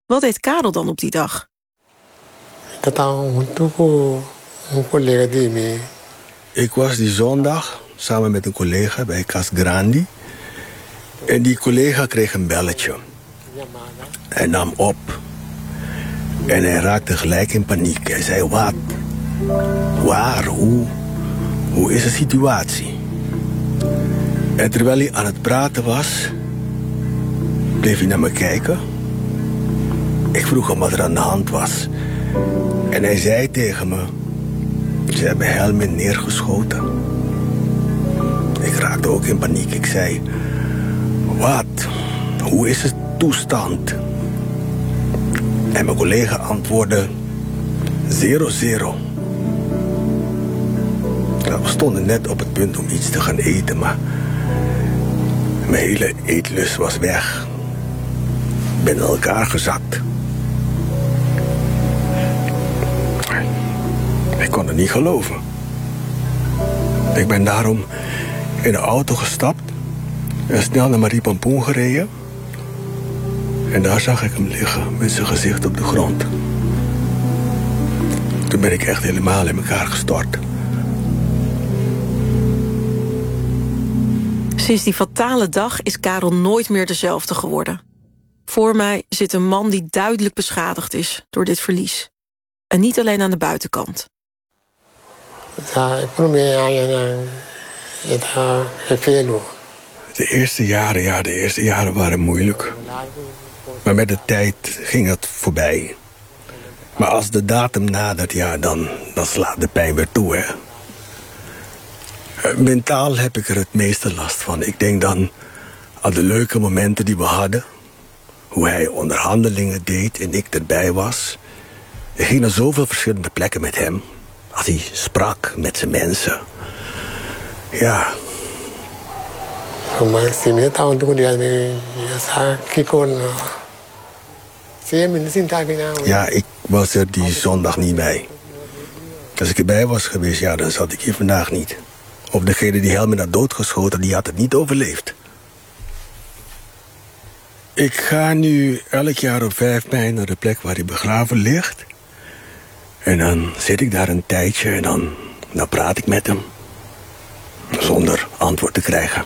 Wat deed Karel dan op die dag? Ik was die zondag samen met een collega bij Cas Grandi. En die collega kreeg een belletje. Hij nam op. En hij raakte gelijk in paniek. Hij zei, wat? Waar? Hoe is de situatie? En terwijl hij aan het praten was, bleef hij naar me kijken. Ik vroeg hem wat er aan de hand was. En hij zei tegen me, ze hebben Helmin neergeschoten. Ik raakte ook in paniek. Ik zei, wat? Hoe is de toestand? En mijn collega antwoordde, 0-0. Nou, we stonden net op het punt om iets te gaan eten, maar mijn hele eetlust was weg. Ik ben in elkaar gezakt. Ik kon het niet geloven. Ik ben daarom in de auto gestapt en snel naar Marie Pampoen gereden. En daar zag ik hem liggen met zijn gezicht op de grond. Toen ben ik echt helemaal in elkaar gestort. Sinds die fatale dag is Karel nooit meer dezelfde geworden. Voor mij zit een man die duidelijk beschadigd is door dit verlies. En niet alleen aan de buitenkant. De eerste jaren waren moeilijk. Maar met de tijd ging het voorbij. Maar als de datum nadert, ja, dan slaat de pijn weer toe, hè. Mentaal heb ik er het meeste last van. Ik denk dan aan de leuke momenten die we hadden. Hoe hij onderhandelingen deed en ik erbij was. Ik ging naar zoveel verschillende plekken met hem. Als hij sprak met zijn mensen. Ja. Ja, ik was er die zondag niet bij. Als ik erbij was geweest, ja, dan zat ik hier vandaag niet. Of degene die Helmin had doodgeschoten, die had het niet overleefd. Ik ga nu elk jaar op 5 mei naar de plek waar hij begraven ligt. En dan zit ik daar een tijdje en dan praat ik met hem. Zonder antwoord te krijgen.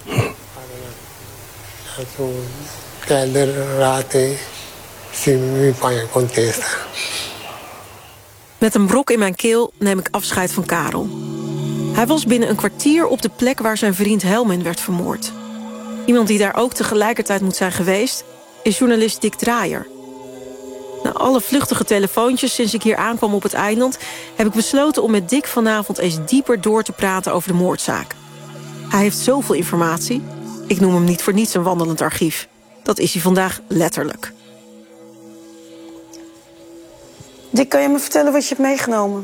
Met een brok in mijn keel neem ik afscheid van Karel. Hij was binnen een kwartier op de plek waar zijn vriend Helmin werd vermoord. Iemand die daar ook tegelijkertijd moet zijn geweest is journalist Dick Draaier. Na alle vluchtige telefoontjes sinds ik hier aankwam op het eiland heb ik besloten om met Dick vanavond eens dieper door te praten over de moordzaak. Hij heeft zoveel informatie. Ik noem hem niet voor niets een wandelend archief. Dat is hij vandaag letterlijk. Dick, kan je me vertellen wat je hebt meegenomen?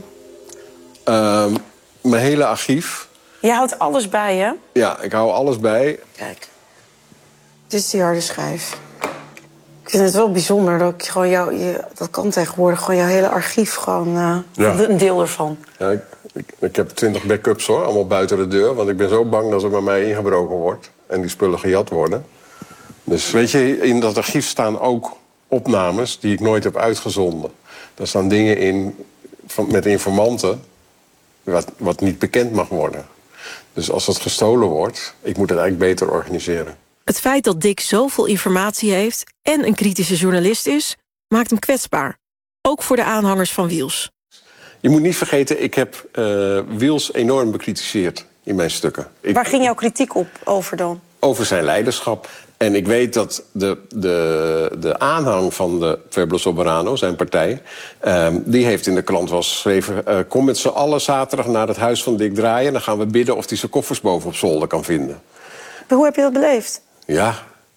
Mijn hele archief. Je houdt alles bij, hè? Ja, ik hou alles bij. Kijk, dit is die harde schijf. Ik vind het wel bijzonder dat ik gewoon dat kan tegenwoordig gewoon jouw hele archief gewoon een deel ervan. Ja, ik heb 20 backups hoor, allemaal buiten de deur. Want ik ben zo bang dat er bij mij ingebroken wordt en die spullen gejat worden. Dus weet je, in dat archief staan ook opnames die ik nooit heb uitgezonden. Daar staan dingen in met informanten wat niet bekend mag worden. Dus als dat gestolen wordt, ik moet het eigenlijk beter organiseren. Het feit dat Dick zoveel informatie heeft en een kritische journalist is, maakt hem kwetsbaar. Ook voor de aanhangers van Wiels. Je moet niet vergeten, ik heb Wiels enorm bekritiseerd in mijn stukken. Waar ging jouw kritiek over dan? Over zijn leiderschap. En ik weet dat de aanhang van de Pueblo Soberano, zijn partij, die heeft in de krant wel geschreven, kom met z'n allen zaterdag naar het huis van Dick Draaier, dan gaan we bidden of hij zijn koffers boven op zolder kan vinden. Maar hoe heb je dat beleefd? Ja.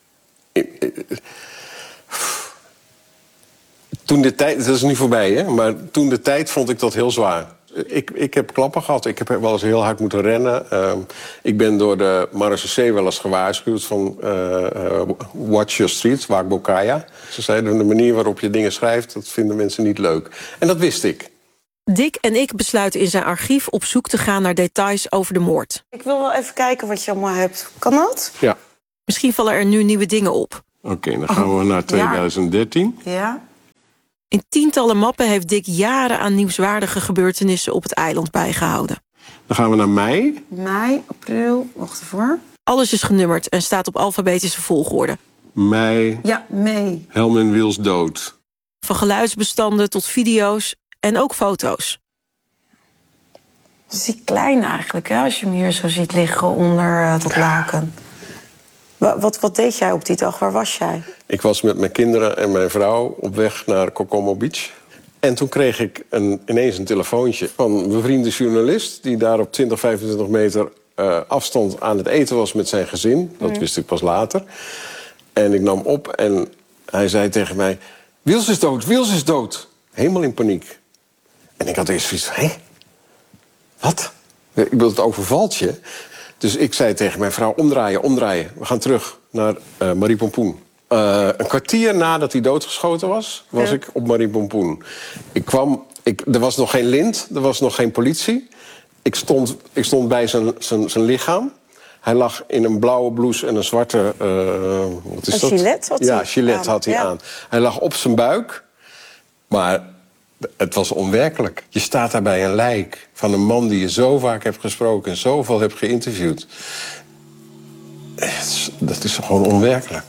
Toen de tijd, dat is nu voorbij, hè? Maar toen de tijd vond ik dat heel zwaar. Ik heb klappen gehad. Ik heb wel eens heel hard moeten rennen. Ik ben door de Marechaussee wel eens gewaarschuwd van watch your streets, waak Bokaya. Ze zeiden, de manier waarop je dingen schrijft, dat vinden mensen niet leuk. En dat wist ik. Dick en ik besluiten in zijn archief op zoek te gaan naar details over de moord. Ik wil wel even kijken wat je allemaal hebt. Kan dat? Ja. Misschien vallen er nu nieuwe dingen op. Oké, dan gaan we naar 2013. Ja. In tientallen mappen heeft Dick jaren aan nieuwswaardige gebeurtenissen op het eiland bijgehouden. Dan gaan we naar mei. Mei, april, wacht even. Alles is genummerd en staat op alfabetische volgorde. Mei. Ja, mei. Helmin Wils dood. Van geluidsbestanden tot video's en ook foto's. Het is die klein eigenlijk, hè, als je hem hier zo ziet liggen onder dat laken. Wat deed jij op die dag? Waar was jij? Ik was met mijn kinderen en mijn vrouw op weg naar Kokomo Beach. En toen kreeg ik ineens een telefoontje van een bevriende journalist... die daar op 20, 25 meter afstand aan het eten was met zijn gezin. Dat wist ik pas later. En ik nam op en hij zei tegen mij... Wils is dood, Wils is dood. Helemaal in paniek. En ik had eerst zoiets van, hé? Wat? Ik wil het overvalt je. Dus ik zei tegen mijn vrouw, omdraaien. We gaan terug naar Marie Pompoen. Een kwartier nadat hij doodgeschoten was ik op Marie Pompoen. Er was nog geen lint, er was nog geen politie. Ik stond bij zijn lichaam. Hij lag in een blauwe blouse en een zwarte... wat is dat? Gilet had hij Ja, gilet had hij aan. Hij lag op zijn buik, maar het was onwerkelijk. Je staat daar bij een lijk van een man die je zo vaak hebt gesproken... en zoveel hebt geïnterviewd. Dat is gewoon onwerkelijk.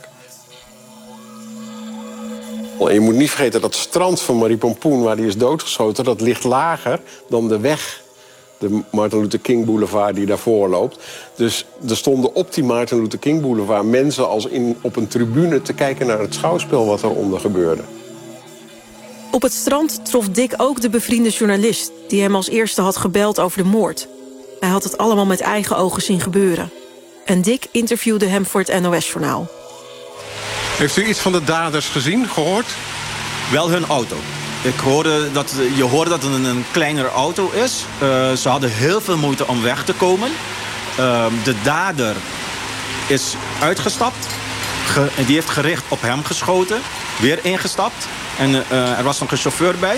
En je moet niet vergeten dat het strand van Marie Pompoen... waar hij is doodgeschoten, dat ligt lager dan de weg... de Martin Luther King Boulevard die daarvoor loopt. Dus er stonden op die Martin Luther King Boulevard... mensen als op een tribune te kijken naar het schouwspel wat eronder gebeurde. Op het strand trof Dick ook de bevriende journalist... die hem als eerste had gebeld over de moord. Hij had het allemaal met eigen ogen zien gebeuren. En Dick interviewde hem voor het NOS-journaal. Heeft u iets van de daders gezien, gehoord? Wel hun auto. Je hoorde dat het een kleinere auto is. Ze hadden heel veel moeite om weg te komen. De dader is uitgestapt. Die heeft gericht op hem geschoten. Weer ingestapt. En er was nog een chauffeur bij.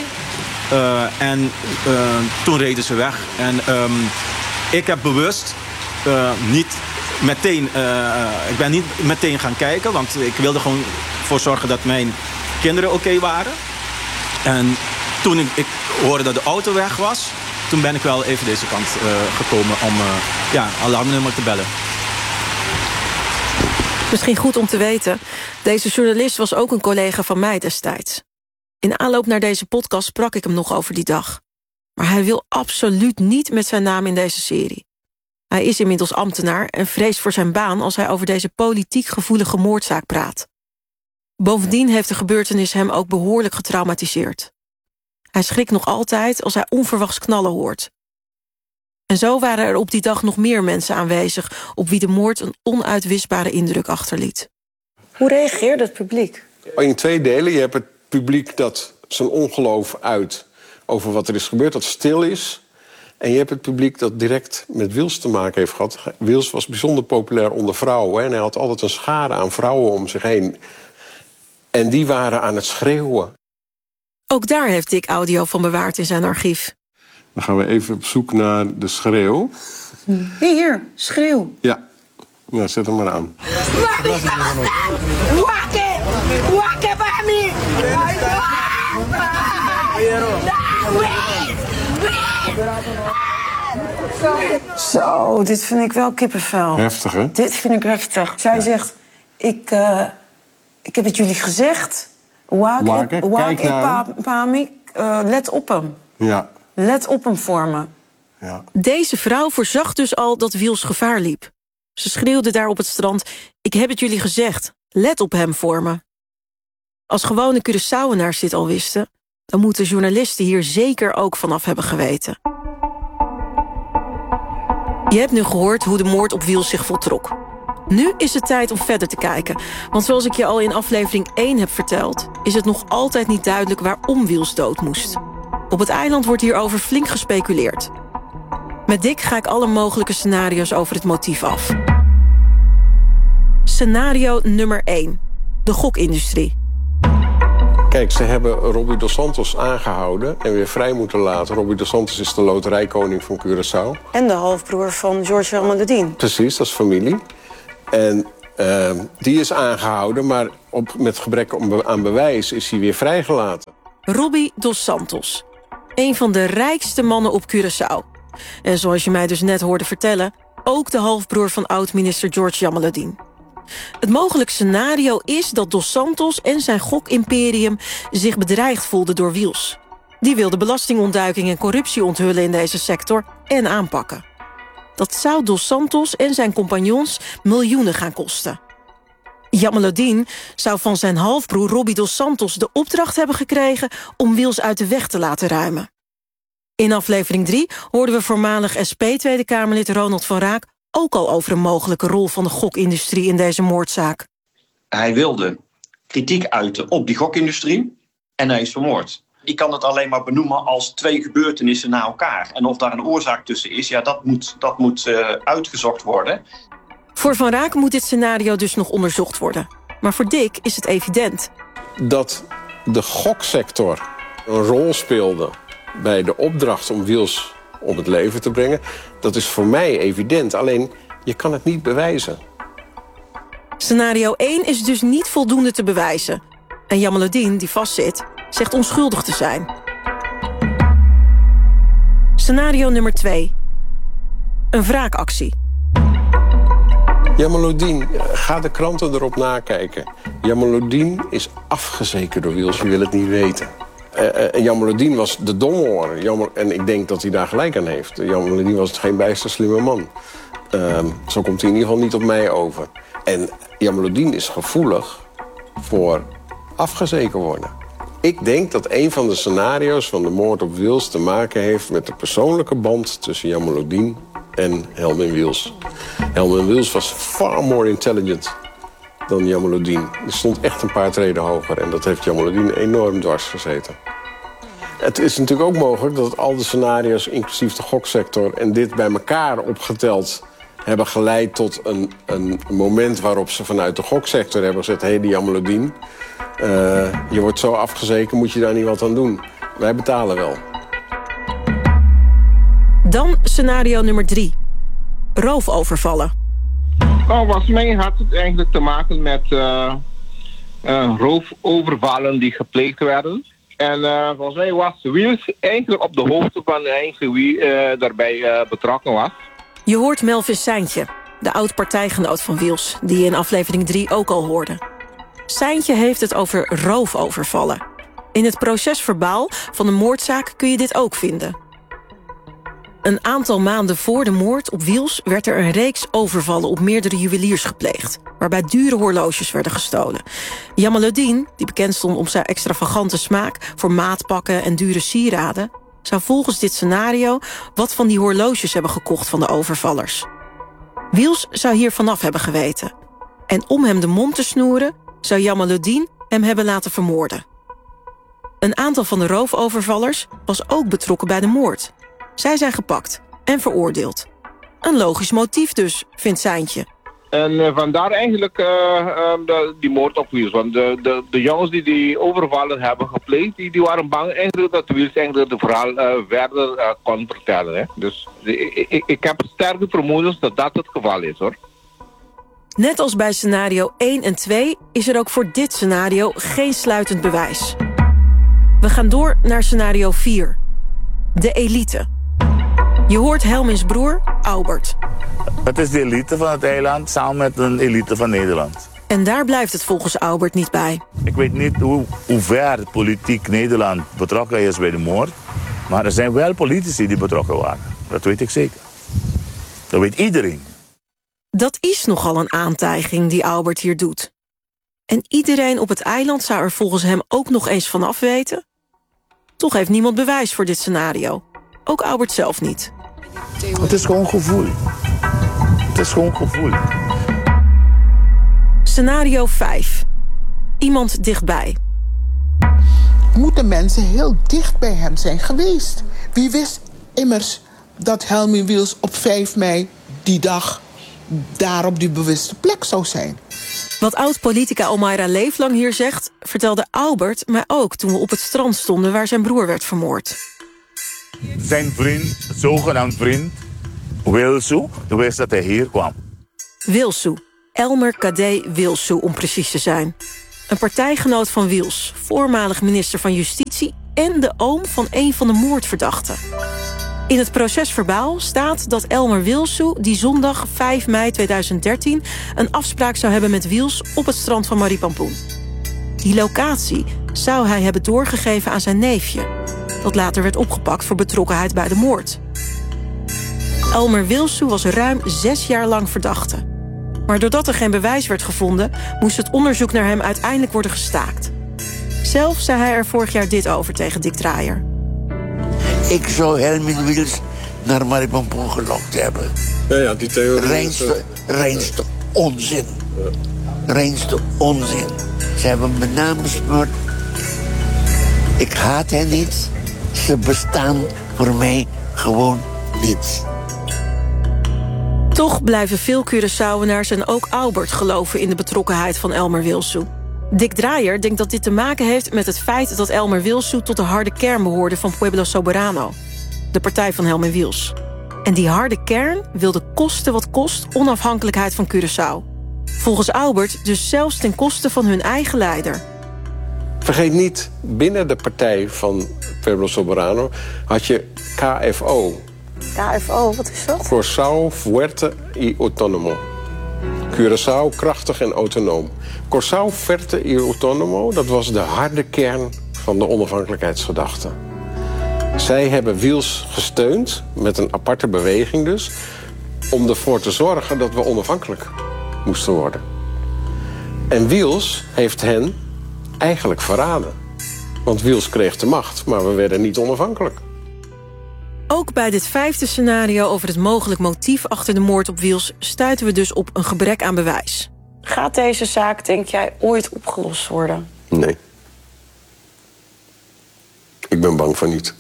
Toen reden ze weg. En ik heb bewust niet meteen... ik ben niet meteen gaan kijken. Want ik wilde gewoon voor zorgen dat mijn kinderen oké waren. En toen ik hoorde dat de auto weg was... toen ben ik wel even deze kant gekomen om alarmnummer te bellen. Misschien goed om te weten, deze journalist was ook een collega van mij destijds. In aanloop naar deze podcast sprak ik hem nog over die dag. Maar hij wil absoluut niet met zijn naam in deze serie. Hij is inmiddels ambtenaar en vreest voor zijn baan... als hij over deze politiek gevoelige moordzaak praat. Bovendien heeft de gebeurtenis hem ook behoorlijk getraumatiseerd. Hij schrikt nog altijd als hij onverwachts knallen hoort. En zo waren er op die dag nog meer mensen aanwezig... op wie de moord een onuitwisbare indruk achterliet. Hoe reageerde het publiek? In 2 delen. Je hebt het publiek dat zijn ongeloof uit over wat er is gebeurd, dat stil is. En je hebt het publiek dat direct met Wils te maken heeft gehad. Wils was bijzonder populair onder vrouwen. En hij had altijd een schare aan vrouwen om zich heen. En die waren aan het schreeuwen. Ook daar heeft Dick audio van bewaard in zijn archief. Dan gaan we even op zoek naar de schreeuw. Hier, schreeuw. Ja, nou, zet hem maar aan. Zo, dit vind ik wel kippenvel. Heftig, hè? Dit vind ik heftig. Zij zegt, ik heb het jullie gezegd. Let op hem. Ja. Let op hem voor me. Ja. Deze vrouw voorzag dus al dat Wils gevaar liep. Ze schreeuwde daar op het strand, ik heb het jullie gezegd, let op hem voor me. Als gewone Curaçaoenaars dit al wisten... dan moeten journalisten hier zeker ook vanaf hebben geweten. Je hebt nu gehoord hoe de moord op Wils zich voltrok. Nu is het tijd om verder te kijken. Want zoals ik je al in aflevering 1 heb verteld... is het nog altijd niet duidelijk waarom Wils dood moest. Op het eiland wordt hierover flink gespeculeerd. Met Dick ga ik alle mogelijke scenario's over het motief af. Scenario nummer 1. De gokindustrie. Kijk, ze hebben Robbie dos Santos aangehouden en weer vrij moeten laten. Robbie dos Santos is de loterijkoning van Curaçao. En de halfbroer van George Helmandudin. Precies, dat is familie. En die is aangehouden, maar met gebrek aan bewijs is hij weer vrijgelaten. Robbie dos Santos. Een van de rijkste mannen op Curaçao. En zoals je mij dus net hoorde vertellen, ook de halfbroer van oud-minister George Jamaluddin. Het mogelijk scenario is dat dos Santos en zijn gokimperium zich bedreigd voelden door Wiels. Die wilde belastingontduiking en corruptie onthullen in deze sector en aanpakken. Dat zou dos Santos en zijn compagnons miljoenen gaan kosten. Jamaluddin zou van zijn halfbroer Robbie dos Santos de opdracht hebben gekregen om Wiels uit de weg te laten ruimen. In aflevering 3 hoorden we voormalig SP-Tweede Kamerlid Ronald van Raak ook al over een mogelijke rol van de gokindustrie in deze moordzaak. Hij wilde kritiek uiten op die gokindustrie en hij is vermoord. Ik kan het alleen maar benoemen als 2 gebeurtenissen na elkaar. En of daar een oorzaak tussen is, ja, dat moet uitgezocht worden. Voor Van Raak moet dit scenario dus nog onderzocht worden. Maar voor Dick is het evident. Dat de goksector een rol speelde bij de opdracht om Wiels om het leven te brengen, dat is voor mij evident. Alleen, je kan het niet bewijzen. Scenario 1 is dus niet voldoende te bewijzen. En Jamaluddin, die vastzit, zegt onschuldig te zijn. Scenario nummer 2. Een wraakactie. Jamaluddin, ga de kranten erop nakijken. Jamaluddin is afgezeken door Wiels, je wil het niet weten. Jamaluddin was de domoor. En ik denk dat hij daar gelijk aan heeft. Jamaluddin was geen bijster slimme man. Zo komt hij in ieder geval niet op mij over. En Jamaluddin is gevoelig voor afgezeken worden. Ik denk dat een van de scenario's van de moord op Wiels te maken heeft met de persoonlijke band tussen Jamaluddin en Helmin Wiels. Helmin Wiels was far more intelligent dan Jamaluddin. Die stond echt een paar treden hoger en dat heeft Jamaluddin enorm dwars gezeten. Het is natuurlijk ook mogelijk dat al de scenario's, inclusief de goksector en dit bij elkaar opgeteld, hebben geleid tot een moment waarop ze vanuit de goksector hebben gezegd: hé, die Jamaluddin, je wordt zo afgezeken, moet je daar niet wat aan doen. Wij betalen wel. Dan scenario nummer 3. Roofovervallen. Volgens mij had het eigenlijk te maken met roofovervallen die gepleegd werden. En volgens mij was Wiels eigenlijk op de hoogte van wie daarbij betrokken was. Je hoort Melvin Seintje, de oud-partijgenoot van Wiels, die je in aflevering 3 ook al hoorde. Seintje heeft het over roofovervallen. In het procesverbaal van de moordzaak kun je dit ook vinden. Een aantal maanden voor de moord op Wiels werd er een reeks overvallen op meerdere juweliers gepleegd, waarbij dure horloges werden gestolen. Jamaluddin, die bekend stond om zijn extravagante smaak voor maatpakken en dure sieraden, zou volgens dit scenario wat van die horloges hebben gekocht van de overvallers. Wiels zou hier vanaf hebben geweten. En om hem de mond te snoeren, zou Jamaluddin hem hebben laten vermoorden. Een aantal van de roofovervallers was ook betrokken bij de moord. Zij zijn gepakt en veroordeeld. Een logisch motief dus, vindt Seintje. En vandaar eigenlijk die moord op Wiels. Want de jongens die overvallen hebben gepleegd, die waren bang eigenlijk dat Wiels eigenlijk het verhaal verder kon vertellen. Hè? Dus ik heb sterke vermoedens dat dat het geval is, hoor. Net als bij scenario 1 en 2 is er ook voor dit scenario geen sluitend bewijs. We gaan door naar scenario 4. De elite. Je hoort Helmins broer, Albert. Het is de elite van het eiland samen met een elite van Nederland. En daar blijft het volgens Albert niet bij. Ik weet niet hoe ver politiek Nederland betrokken is bij de moord. Maar er zijn wel politici die betrokken waren. Dat weet ik zeker. Dat weet iedereen. Dat is nogal een aantijging die Albert hier doet. En iedereen op het eiland zou er volgens hem ook nog eens vanaf weten? Toch heeft niemand bewijs voor dit scenario. Ook Albert zelf niet. Het is gewoon gevoel. Het is gewoon gevoel. Scenario 5. Iemand dichtbij. Moeten mensen heel dicht bij hem zijn geweest? Wie wist immers dat Helmin Wiels op 5 mei die dag daar op die bewuste plek zou zijn? Wat oud-politica Omaira Leeflang hier zegt, vertelde Albert mij ook toen we op het strand stonden waar zijn broer werd vermoord. Zijn vriend, zogenaamd vriend, Wilsu, wist dat hij hier kwam. Wilsu, Elmer Kadé Wilsu om precies te zijn. een partijgenoot van Wiels, voormalig minister van Justitie en de oom van een van de moordverdachten. In het procesverbaal staat dat Elmer Wilsu die zondag 5 mei 2013 een afspraak zou hebben met Wiels op het strand van Maripampoen. Die locatie zou hij hebben doorgegeven aan zijn neefje, dat later werd opgepakt voor betrokkenheid bij de moord. Elmer Wilsu was ruim 6 jaar lang verdachte. Maar doordat er geen bewijs werd gevonden, moest het onderzoek naar hem uiteindelijk worden gestaakt. Zelf zei hij er vorig jaar dit over tegen Dick Draaier. Ik zou Helmin Wiels naar Maripampoen gelokt hebben. Ja, die theorie... Reinste onzin. Reinste onzin. Ze hebben mijn naam besmeurd. Ik haat hen niet. Ze bestaan voor mij gewoon niet. Toch blijven veel Curaçaoënaars en ook Albert geloven in de betrokkenheid van Elmer Wilsu. Dick Draaier denkt dat dit te maken heeft met het feit dat Elmer Wilsu tot de harde kern behoorde van Pueblo Soberano, de partij van Helmin Wiels. En die harde kern wilde koste wat kost onafhankelijkheid van Curaçao. Volgens Albert dus zelfs ten koste van hun eigen leider. Vergeet niet, binnen de partij van Pueblo Soberano had je KFO. KFO, wat is dat? Curaçao Fuerte y Autonomo. Curaçao krachtig en autonoom. Curaçao Fuerte y Autonomo, dat was de harde kern van de onafhankelijkheidsgedachte. Zij hebben Wiels gesteund, met een aparte beweging dus, om ervoor te zorgen dat we onafhankelijk moesten worden. En Wiels heeft hen eigenlijk verraden. Want Wiels kreeg de macht, maar we werden niet onafhankelijk. Ook bij dit 5e scenario over het mogelijk motief achter de moord op Wiels stuiten we dus op een gebrek aan bewijs. Gaat deze zaak, denk jij, ooit opgelost worden? Nee. Ik ben bang van niet.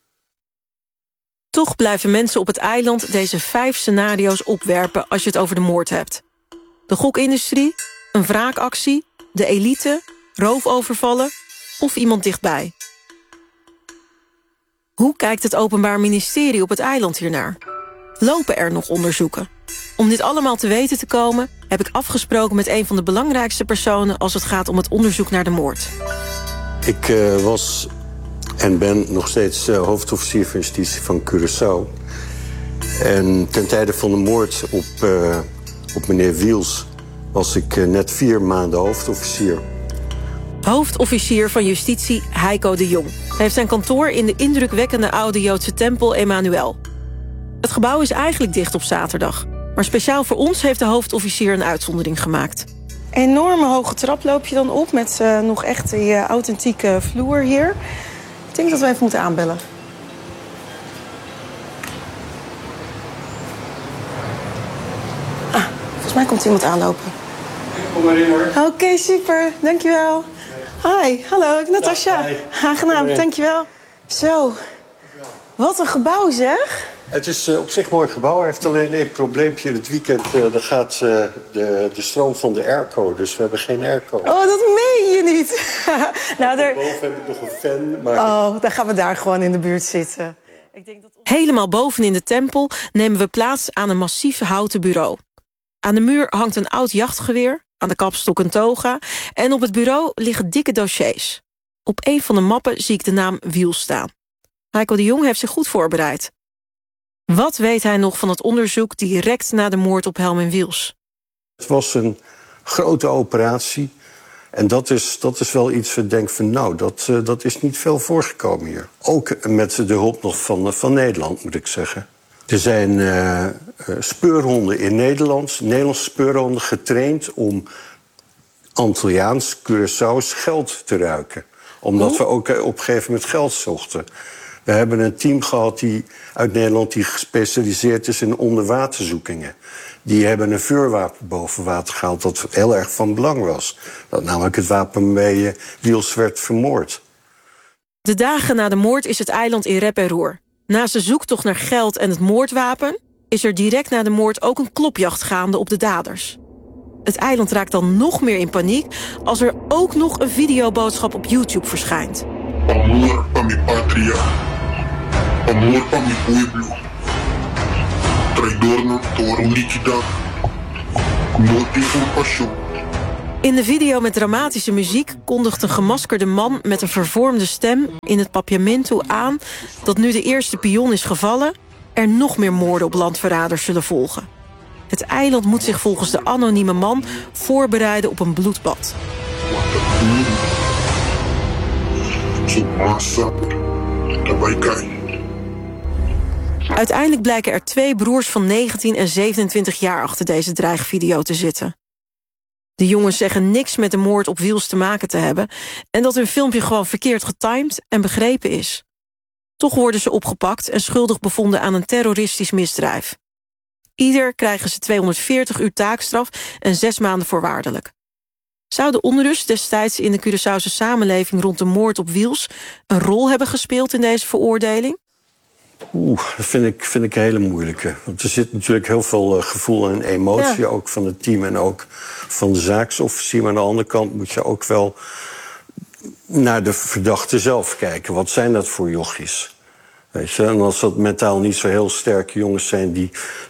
Toch blijven mensen op het eiland deze 5 scenario's opwerpen als je het over de moord hebt. De gokindustrie, een wraakactie, de elite, roofovervallen of iemand dichtbij. Hoe kijkt het Openbaar Ministerie op het eiland hiernaar? Lopen er nog onderzoeken? Om dit allemaal te weten te komen, heb ik afgesproken met een van de belangrijkste personen als het gaat om het onderzoek naar de moord. Ik was en ben nog steeds hoofdofficier van justitie van Curaçao. En ten tijde van de moord op meneer Wiels was ik net 4 maanden hoofdofficier. Hoofdofficier van Justitie Heiko de Jong. Hij heeft zijn kantoor in de indrukwekkende oude Joodse tempel Emmanuel. Het gebouw is eigenlijk dicht op zaterdag. Maar speciaal voor ons heeft de hoofdofficier een uitzondering gemaakt. Enorme hoge trap loop je dan op met nog echt die authentieke vloer hier. Ik denk dat we even moeten aanbellen. Volgens mij komt iemand aanlopen. Kom maar in hoor. Oké, super. Dankjewel. Hi, hallo, Natasja. Aangenaam, dankjewel. Zo, wat een gebouw zeg. Het is op zich een mooi gebouw. Hij heeft alleen één probleempje. In het weekend dan gaat de stroom van de airco. Dus we hebben geen airco. Oh, dat meen je niet. Nou, boven heb ik nog een fan. Maar... Oh, dan gaan we daar gewoon in de buurt zitten. Ik denk dat... Helemaal boven in de tempel nemen we plaats aan een massief houten bureau. Aan de muur hangt een oud jachtgeweer, aan de kapstok een toga... en op het bureau liggen dikke dossiers. Op een van de mappen zie ik de naam Wiels staan. Heiko de Jong heeft zich goed voorbereid. Wat weet hij nog van het onderzoek direct na de moord op Helmin Wiels? Het was een grote operatie. En dat is wel iets waar ik denk van nou, dat is niet veel voorgekomen hier. Ook met de hulp nog van Nederland, moet ik zeggen. Er zijn speurhonden in Nederlandse speurhonden getraind om Antilliaans, Curaçao's geld te ruiken. Omdat we ook op een gegeven moment geld zochten. We hebben een team gehad uit Nederland die gespecialiseerd is in onderwaterzoekingen. Die hebben een vuurwapen boven water gehaald dat heel erg van belang was. Dat namelijk het wapen waarmee Wiels werd vermoord. De dagen na de moord is het eiland in rep en roer. Naast de zoektocht naar geld en het moordwapen is er direct na de moord ook een klopjacht gaande op de daders. Het eiland raakt dan nog meer in paniek als er ook nog een videoboodschap op YouTube verschijnt. Amor a mi patria. Amor a mi pueblo. Traidor no toro liquidado. No tengo pasión. In de video met dramatische muziek kondigt een gemaskerde man met een vervormde stem in het papiamento aan dat nu de eerste pion is gevallen, er nog meer moorden op landverraders zullen volgen. Het eiland moet zich volgens de anonieme man voorbereiden op een bloedbad. Uiteindelijk blijken er 2 broers van 19 en 27 jaar achter deze dreigvideo te zitten. De jongens zeggen niks met de moord op Wiels te maken te hebben en dat hun filmpje gewoon verkeerd getimed en begrepen is. Toch worden ze opgepakt en schuldig bevonden aan een terroristisch misdrijf. Ieder krijgen ze 240 uur taakstraf en 6 maanden voorwaardelijk. Zou de onrust destijds in de Curaçaose samenleving rond de moord op Wiels een rol hebben gespeeld in deze veroordeling? Dat vind ik een hele moeilijke. Want er zit natuurlijk heel veel gevoel en emotie, ook van het team en ook van de zaaksofficier. Maar aan de andere kant moet je ook wel naar de verdachte zelf kijken. Wat zijn dat voor jochies? Weet je? En als dat mentaal niet zo heel sterke jongens zijn die